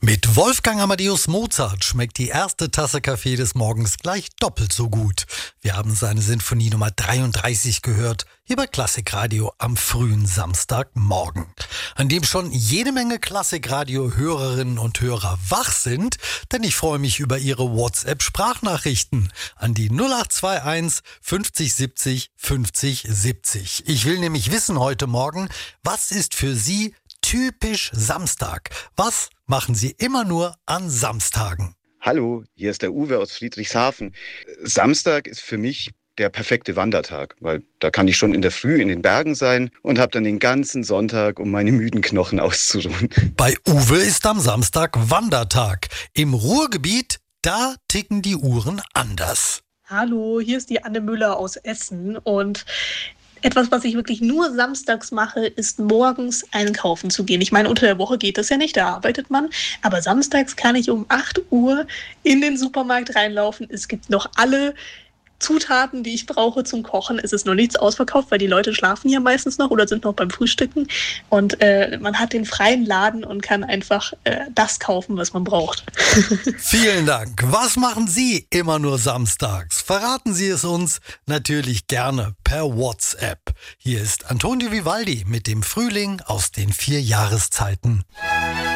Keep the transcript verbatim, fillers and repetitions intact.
Mit Wolfgang Amadeus Mozart schmeckt die erste Tasse Kaffee des Morgens gleich doppelt so gut. Wir haben seine Sinfonie Nummer dreiunddreißig gehört, hier bei Klassikradio am frühen Samstagmorgen, an dem schon jede Menge Klassikradio-Hörerinnen und Hörer wach sind, denn ich freue mich über Ihre WhatsApp-Sprachnachrichten an die null acht zwei eins fünfzig siebzig fünfzig siebzig. Ich will nämlich wissen heute Morgen, was ist für Sie typisch Samstag? Was machen Sie immer nur an Samstagen? Hallo, hier ist der Uwe aus Friedrichshafen. Samstag ist für mich der perfekte Wandertag, weil da kann ich schon in der Früh in den Bergen sein und habe dann den ganzen Sonntag, um meine müden Knochen auszuruhen. Bei Uwe ist am Samstag Wandertag. Im Ruhrgebiet, da ticken die Uhren anders. Hallo, hier ist die Anne Müller aus Essen und etwas, was ich wirklich nur samstags mache, ist morgens einkaufen zu gehen. Ich meine, unter der Woche geht das ja nicht, da arbeitet man. Aber samstags kann ich um acht Uhr in den Supermarkt reinlaufen. Es gibt noch alle Zutaten, die ich brauche zum Kochen. Es ist noch nichts ausverkauft, weil die Leute schlafen ja meistens noch oder sind noch beim Frühstücken. Und äh, man hat den freien Laden und kann einfach äh, das kaufen, was man braucht. Vielen Dank. Was machen Sie immer nur samstags? Verraten Sie es uns natürlich gerne per WhatsApp. Hier ist Antonio Vivaldi mit dem Frühling aus den vier Jahreszeiten.